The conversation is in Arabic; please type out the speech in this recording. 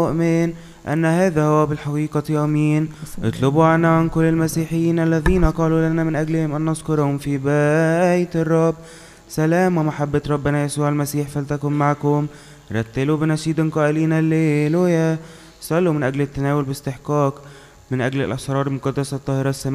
أؤمن أن هذا هو بالحقيقة أمين. اطلبوا عنا عن كل المسيحيين الذين قالوا لنا من أجلهم أن نذكرهم في بيت الرب. سلام ومحبة ربنا يسوع المسيح فلتكن معكم. رتلوا بنشيد قائلين الليلويا. صلوا من أجل التناول باستحقاق من أجل الأسرار المقدسة الطاهرة السماوية